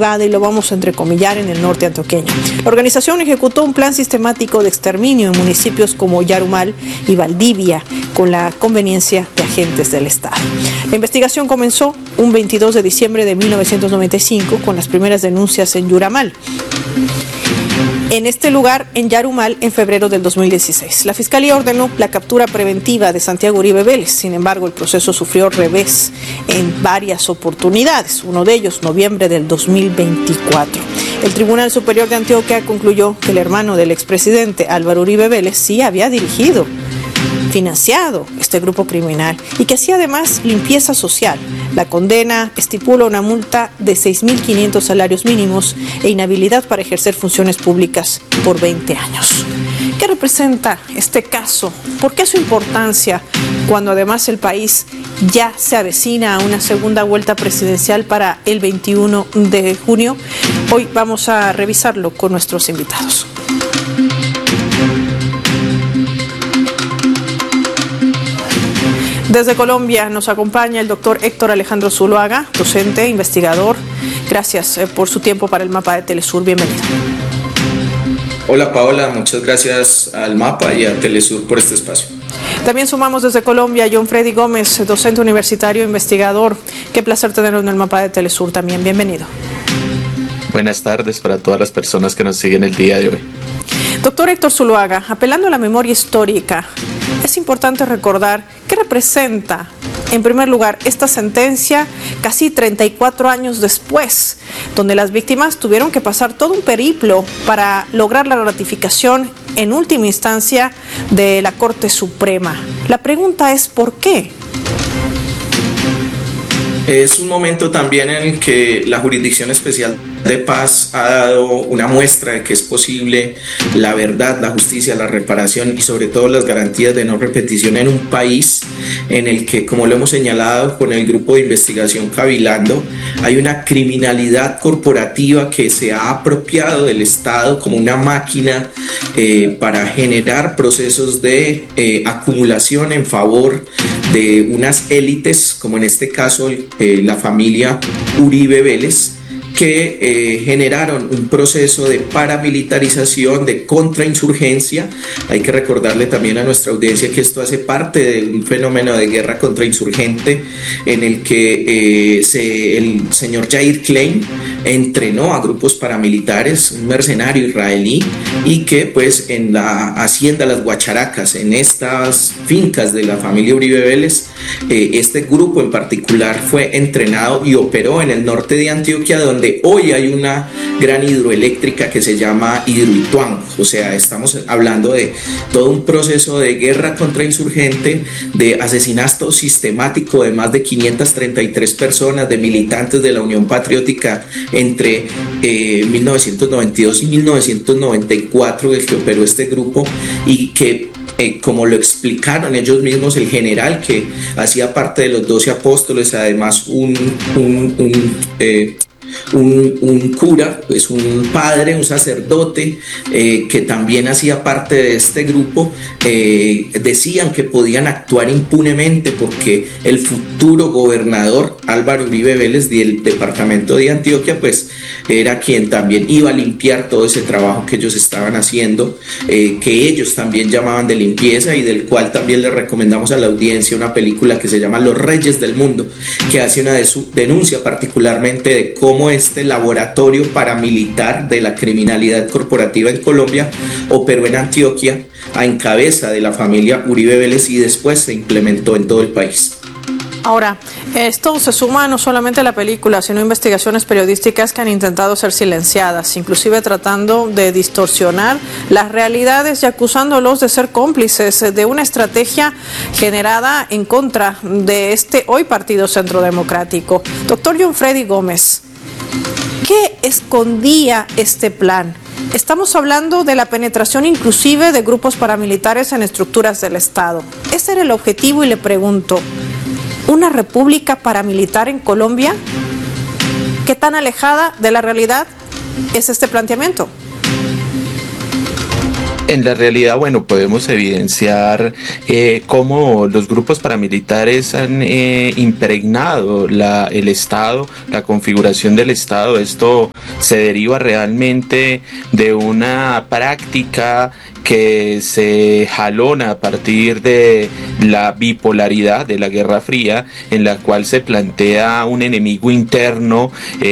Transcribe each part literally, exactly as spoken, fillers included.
madrugada, y lo vamos a entrecomillar, en el norte antioqueño. La organización ejecutó un plan sistemático de exterminio en municipios como Yarumal y Valdivia, con la conveniencia de agentes del Estado. La investigación comenzó un veintidós de diciembre de mil novecientos noventa y cinco con las primeras denuncias en Yuramal. En este lugar, en Yarumal, en febrero del dos mil dieciséis. La Fiscalía ordenó la captura preventiva de Santiago Uribe Vélez. Sin embargo, el proceso sufrió revés en varias oportunidades. Uno de ellos, noviembre del dos mil veinticuatro. El Tribunal Superior de Antioquia concluyó que el hermano del expresidente Álvaro Uribe Vélez sí había dirigido, financiado este grupo criminal y que hacía además limpieza social. La condena estipula una multa de seis mil quinientos salarios mínimos e inhabilidad para ejercer funciones públicas por veinte años. ¿Qué representa este caso? ¿Por qué su importancia cuando además el país ya se avecina a una segunda vuelta presidencial para el veintiuno de junio? Hoy vamos a revisarlo con nuestros invitados. Desde Colombia nos acompaña el doctor Héctor Alejandro Zuluaga, docente, investigador. Gracias por su tiempo para el Mapa de Telesur. Bienvenido. Hola Paola, muchas gracias al Mapa y a Telesur por este espacio. También sumamos desde Colombia a John Freddy Gómez, docente universitario, investigador. Qué placer tenerlo en el Mapa de Telesur también. Bienvenido. Buenas tardes para todas las personas que nos siguen el día de hoy. Doctor Héctor Zuluaga, apelando a la memoria histórica, es importante recordar qué representa, en primer lugar, esta sentencia casi treinta y cuatro años después, donde las víctimas tuvieron que pasar todo un periplo para lograr la ratificación en última instancia de la Corte Suprema. La pregunta es ¿por qué? Es un momento también en el que la Jurisdicción Especial de Paz ha dado una muestra de que es posible la verdad, la justicia, la reparación y sobre todo las garantías de no repetición en un país en el que, como lo hemos señalado con el grupo de investigación Cavilando, hay una criminalidad corporativa que se ha apropiado del Estado como una máquina eh, para generar procesos de eh, acumulación en favor de unas élites, como en este caso eh, la familia Uribe Vélez, que eh, generaron un proceso de paramilitarización, de contrainsurgencia. Hay que recordarle también a nuestra audiencia que esto hace parte de un fenómeno de guerra contrainsurgente en el que eh, se, el señor Yair Klein entrenó a grupos paramilitares, un mercenario israelí, y que pues en la hacienda Las Guacharacas, en estas fincas de la familia Uribe Vélez, eh, este grupo en particular fue entrenado y operó en el norte de Antioquia, donde hoy hay una gran hidroeléctrica que se llama Hidroituango. O sea, estamos hablando de todo un proceso de guerra contrainsurgente, de asesinato sistemático de más de quinientas treinta y tres personas, de militantes de la Unión Patriótica entre eh, mil novecientos noventa y dos y mil novecientos noventa y cuatro, el que operó este grupo, y que Eh, como lo explicaron ellos mismos, el general que hacía parte de los doce apóstoles, además un, un, un eh, Un, un cura, pues un padre, un sacerdote eh, que también hacía parte de este grupo, eh, decían que podían actuar impunemente porque el futuro gobernador Álvaro Uribe Vélez del departamento de Antioquia pues era quien también iba a limpiar todo ese trabajo que ellos estaban haciendo, eh, que ellos también llamaban de limpieza, y del cual también les recomendamos a la audiencia una película que se llama Los Reyes del Mundo, que hace una de su denuncia particularmente de cómo este laboratorio paramilitar de la criminalidad corporativa en Colombia operó en Antioquia en cabeza de la familia Uribe Vélez y después se implementó en todo el país. Ahora, esto se suma no solamente a la película, sino a investigaciones periodísticas que han intentado ser silenciadas, inclusive tratando de distorsionar las realidades y acusándolos de ser cómplices de una estrategia generada en contra de este hoy Partido Centro Democrático. Doctor John Freddy Gómez, ¿qué escondía este plan? Estamos hablando de la penetración inclusive de grupos paramilitares en estructuras del Estado. Ese era el objetivo y le pregunto, ¿una república paramilitar en Colombia? ¿Qué tan alejada de la realidad es este planteamiento? En la realidad, bueno, podemos evidenciar eh, cómo los grupos paramilitares han eh, impregnado la, el Estado, la configuración del Estado. Esto se deriva realmente de una práctica que se jalona a partir de la bipolaridad de la Guerra Fría, en la cual se plantea un enemigo interno.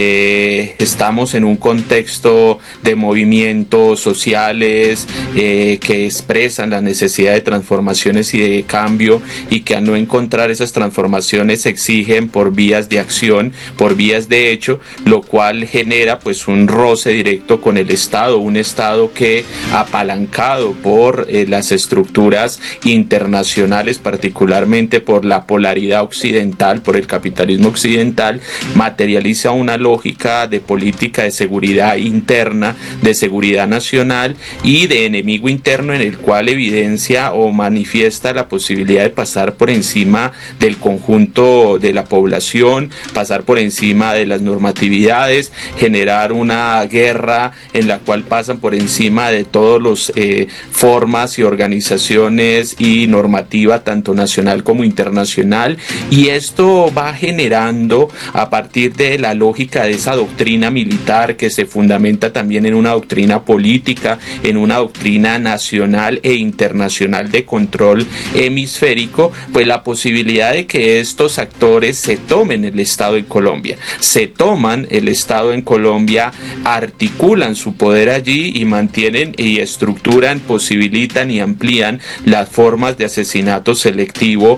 Eh, estamos en un contexto de movimientos sociales eh, que expresan la necesidad de transformaciones y de cambio, y que al no encontrar esas transformaciones se exigen por vías de acción, por vías de hecho, lo cual genera pues un roce directo con el Estado, un Estado que, apalancado por eh, las estructuras internacionales, particularmente por la polaridad occidental, por el capitalismo occidental, materializa una lógica de política de seguridad interna, de seguridad nacional y de enemigo interno, en el cual evidencia o manifiesta la posibilidad de pasar por encima del conjunto de la población, pasar por encima de las normatividades, generar una guerra en la cual pasan por encima de todos los eh, formas y organizaciones y normativa tanto nacional como internacional, y esto va generando, a partir de la lógica de esa doctrina militar que se fundamenta también en una doctrina política, en una doctrina nacional e internacional de control hemisférico, pues la posibilidad de que estos actores se tomen el Estado en Colombia, se toman el Estado en Colombia, articulan su poder allí y mantienen y estructuran, posibilitan y amplían las formas de asesinato selectivo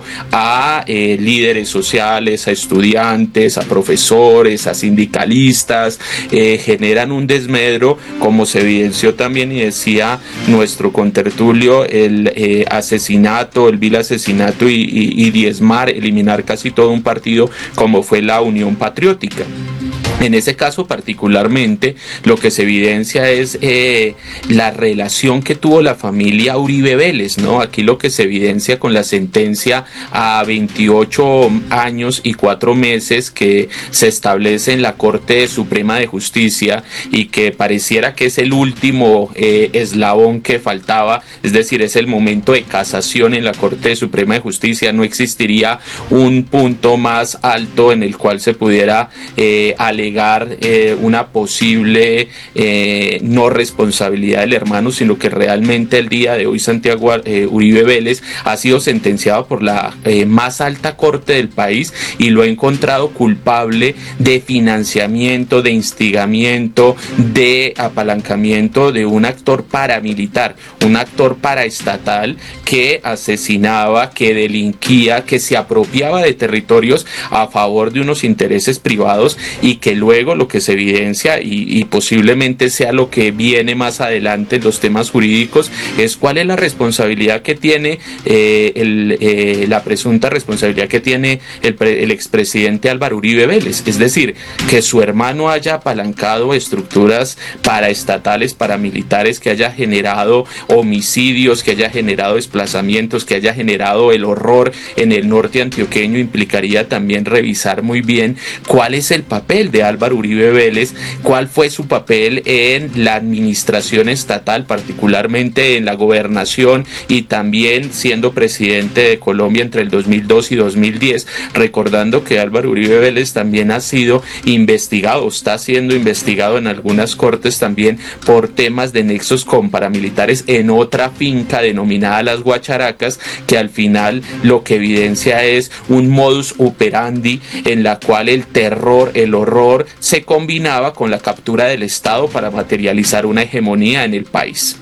a eh, líderes sociales, a estudiantes, a profesores, a sindicalistas, eh, generan un desmedro, como se evidenció también y decía nuestro contertulio, el eh, asesinato, el vil asesinato y, y, y diezmar, eliminar casi todo un partido como fue la Unión Patriótica. En ese caso particularmente lo que se evidencia es eh, la relación que tuvo la familia Uribe Vélez, ¿no? Aquí lo que se evidencia con la sentencia a veintiocho años y cuatro meses que se establece en la Corte Suprema de Justicia, y que pareciera que es el último eh, eslabón que faltaba, es decir, es el momento de casación en la Corte Suprema de Justicia. No existiría un punto más alto en el cual se pudiera eh, alegar Eh, una posible eh, no responsabilidad del hermano, sino que realmente el día de hoy Santiago eh, Uribe Vélez ha sido sentenciado por la eh, más alta corte del país y lo ha encontrado culpable de financiamiento, de instigamiento, de apalancamiento de un actor paramilitar, un actor paraestatal que asesinaba, que delinquía, que se apropiaba de territorios a favor de unos intereses privados, y que luego lo que se evidencia y, y posiblemente sea lo que viene más adelante en los temas jurídicos es cuál es la responsabilidad que tiene eh, el, eh, la presunta responsabilidad que tiene el, el expresidente Álvaro Uribe Vélez, es decir, que su hermano haya apalancado estructuras paraestatales, paramilitares, que haya generado homicidios, que haya generado desplazamientos, que haya generado el horror en el norte antioqueño. Implicaría también revisar muy bien cuál es el papel de Álvaro Uribe Vélez, cuál fue su papel en la administración estatal, particularmente en la gobernación, y también siendo presidente de Colombia entre el dos mil dos y dos mil diez, recordando que Álvaro Uribe Vélez también ha sido investigado, está siendo investigado en algunas cortes también por temas de nexos con paramilitares en otra finca denominada Las Guacharacas, que al final lo que evidencia es un modus operandi en la cual el terror, el horror se combinaba con la captura del Estado para materializar una hegemonía en el país.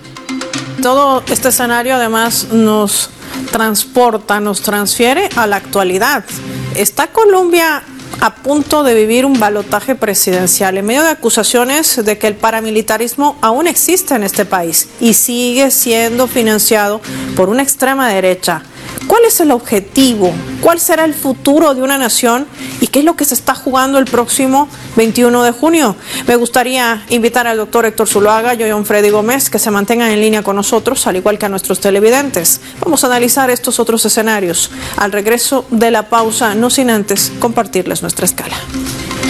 Todo este escenario además nos transporta, nos transfiere a la actualidad. ¿Está Colombia a punto de vivir un balotaje presidencial en medio de acusaciones de que el paramilitarismo aún existe en este país y sigue siendo financiado por una extrema derecha? ¿Cuál es el objetivo? ¿Cuál será el futuro de una nación? ¿Y qué es lo que se está jugando el próximo veintiuno de junio? Me gustaría invitar al doctor Héctor Zuluaga, yo, John Freddy Gómez, que se mantengan en línea con nosotros, al igual que a nuestros televidentes. Vamos a analizar estos otros escenarios al regreso de la pausa, no sin antes compartirles nuestra escala.